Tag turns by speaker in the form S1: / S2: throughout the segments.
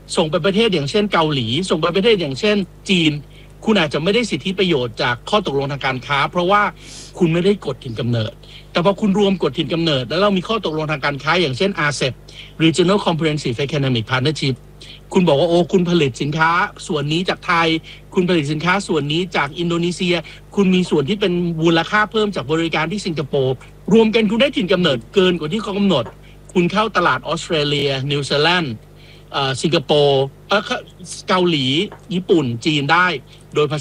S1: ส่งไปประเทศอย่างเช่นเกาหลีส่งไปประเทศอย่างเช่นจีนคุณอาจจะไม่ได้สิทธิประโยชน์จากข้อตกลงทางการค้าเพราะว่าคุณไม่ได้กฎถิ่นกำเนิดแต่พอคุณรวมกฎถิ่นกำเนิดแล้วเรามีข้อตกลงทางการค้าอย่างเช่น RCEP Regional Comprehensive Economic Partnership คุณบอกว่าโอ้คุณผลิตสินค้าส่วนนี้จากไทยคุณผลิตสินค้าส่วนนี้จากอินโดนีเซียคุณมีส่วนที่เป็นมูลค่าเพิ่มจากบริการที่สิงคโปร์รวมกันคุณได้ถิ่นกำเนิดเกินกว่าที่เขากำหนดคุณเข้าตลาดออสเตรเลียนิวซีแลนด์สิงคโปร์เกาหลีญี่ปุ่นจีนได้โดยภาษี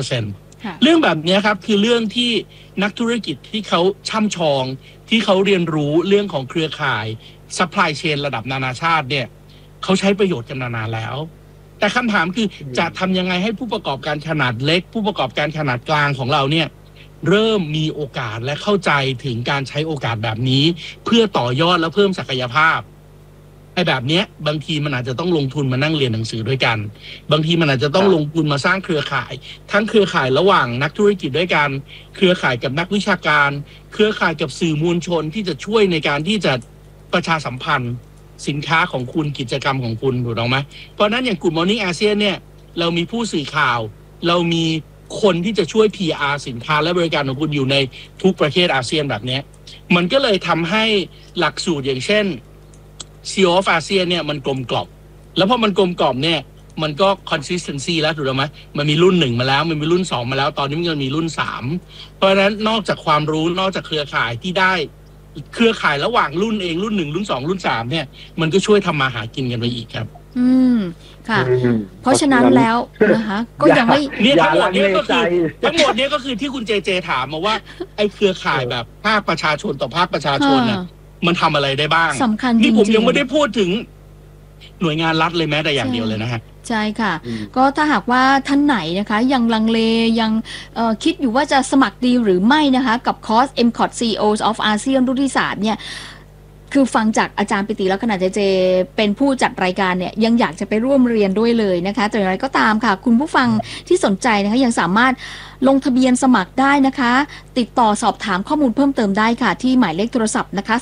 S1: 0% เรื่องแบบนี้ครับคือเรื่องที่นักธุรกิจที่เขาช่ำชองที่เขาเรียนรู้เรื่องของเครือข่ายซัพพลายเชนระดับนานาชาติเนี่ยเขาใช้ประโยชน์กันนานแล้วแต่คำถามคือจะทำยังไงให้ผู้ประกอบการขนาดเล็กผู้ประกอบการขนาดกลางของเราเนี่ยเริ่มมีโอกาสและเข้าใจถึงการใช้โอกาสแบบนี้เพื่อต่อยอดและเพิ่มศักยภาพไอ้แบบนี้บางทีมันอาจจะต้องลงทุนมานั่งเรียนหนังสือด้วยกันบางทีมันอาจจะต้องลงทุนมาสร้างเครือข่ายทั้งเครือข่ายระหว่างนักธุรกิจด้วยกันเครือข่ายกับนักวิชาการเครือข่ายกับสื่อมวลชนที่จะช่วยในการที่จะประชาสัมพันธ์สินค้าของคุณกิจกรรมของคุณถูกต้องไหมเพราะนั้นอย่าง Good Morning ASEAN เนี่ยเรามีผู้สื่อข่าวเรามีคนที่จะช่วย PR สินค้าและบริการของคุณอยู่ในทุกประเทศอาเซียนแบบนี้มันก็เลยทำให้หลักสูตรอย่างเช่นCEO of ASEAN เนี่ยมันกลมกล่อมแล้วพอมันกลมกล่อมเนี่ยมันก็ consistency แล้วถูกไหมมันมีรุ่น1มาแล้วมันมีรุ่น2มาแล้วตอนนี้มันมีรุ่น3เพราะฉะนั้นนอกจากความรู้นอกจากเครือข่ายที่ได้เครือข่ายระหว่างรุ่นเองรุ่น1รุ่น2รุ่น3เนี่ยมันก็ช่วยทำมาหากินกันไปอีกครับ
S2: ค่ะเพราะฉะนั้นแล้วนะคะก็ยังไม่
S1: เนี่ยทั้งหมดนี้ก็คือที่คุณเจถามมาว่าไอ้เครือข่ายแบบภาคประชาชนต่อภาคประชาชนน่ะมันทำอะไรได้บ้าง
S2: สำคัญจริงๆ
S1: นี่ผมยังไม่ได้พูดถึงหน่วยงานรัฐเลยแม้แต่อย่างเดียวเลยนะฮะ
S2: ใช่ค่ะก็ถ้าหากว่าท่านไหนนะคะยังลังเลยังคิดอยู่ว่าจะสมัครดีหรือไม่นะคะกับคอร์ส MCOT CEOs of ASEAN รุ่นที่3เนี่ยคือฟังจากอาจารย์ปิติแล้วขณะเจเป็นผู้จัดรายการเนี่ยยังอยากจะไปร่วมเรียนด้วยเลยนะคะแต่อย่างไรก็ตามค่ะคุณผู้ฟังที่สนใจนะคะยังสามารถลงทะเบียนสมัครได้นะคะติดต่อสอบถามข้อมูลเพิ่มเติมได้ค่ะที่หมายเลขโทรศัพท์นะคะ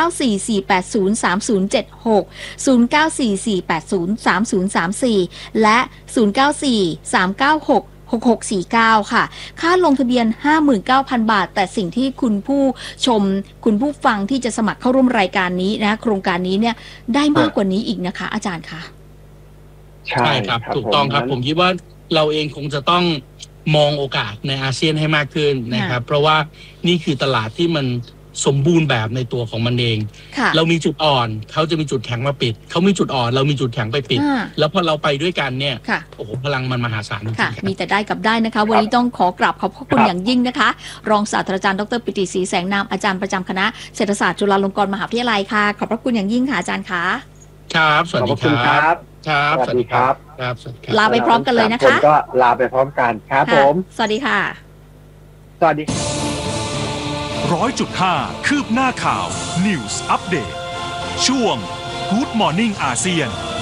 S2: 0944803076 0944803034และ0943966649ค่ะค่าลงทะเบียน 59,000 บาทแต่สิ่งที่คุณผู้ชมคุณผู้ฟังที่จะสมัครเข้าร่วมรายการนี้นะโครงการนี้เนี่ยได้มากกว่านี้อีกนะคะอาจารย์คะ
S1: ใช่ครับถูกต้องครับผมคิดว่าเราเองคงจะต้องมองโอกาสในอาเซียนให้มากขึ้นนะครับเพราะว่านี่คือตลาดที่มันสมบูรณ์แบบในตัวของมันเองเรามีจุดอ่อนเขาจะมีจุดแข็งมาปิดเขามีจุดอ่อนเรามีจุดแข็งไปปิดแล้วพอเราไปด้วยกันเนี่ยโอ้โหพลังมันมหาศาลจริง
S2: ๆมีแต่ได้กับได้นะคะวันนี้ต้องขอกราบขอบพระคุณอย่างยิ่งนะคะรองศาสตราจารย์ดร.ปิติศรีแสงนามอาจารย์ประจำคณะเศรษฐศาสตร์จุฬาลงกรณ์มหาวิทยาลัยค่ะขอบพระคุณอย่างยิ่งค่ะอาจารย์คะ
S1: ครับสวัสดีครับครับสวัสดีครับ
S2: ลาไปพร้อมกันเลยนะคะ
S3: ก็ลาไปพร้อมกันครับผม
S2: สวัสดีค่ะ
S3: สวัสดี
S4: 100.5 คืบหน้าข่าว News Update ช่วง Good Morning ASEAN